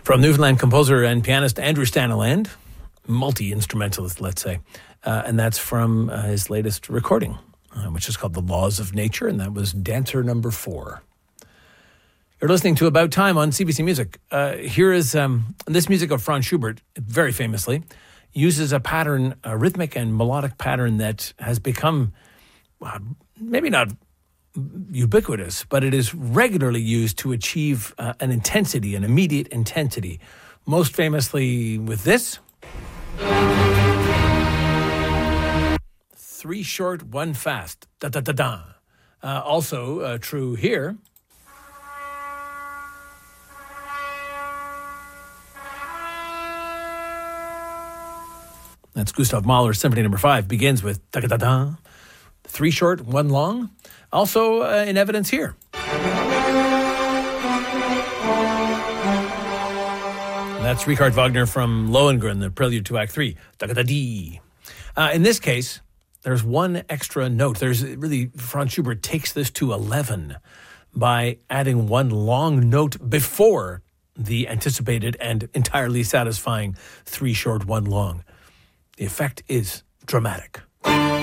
From Newfoundland composer and pianist Andrew Staniland, multi-instrumentalist, let's say. And that's from his latest recording, which is called The Laws of Nature, and that was Dancer Number 4. You're listening to About Time on CBC Music. Here is this music of Franz Schubert, very famously, uses a pattern, a rhythmic and melodic pattern that has become maybe not ubiquitous, but it is regularly used to achieve an intensity, an immediate intensity. Most famously with this. 3 short, 1 fast. Da da da da. Also true here. That's Gustav Mahler's Symphony No. 5, begins with da da da da. 3 short, 1 long. Also in evidence here. That's Richard Wagner from Lohengrin, the prelude to Act 3. Da da da dee. In this case, there's 1 extra note. Franz Schubert takes this to 11 by adding 1 long note before the anticipated and entirely satisfying 3 short, 1 long. The effect is dramatic.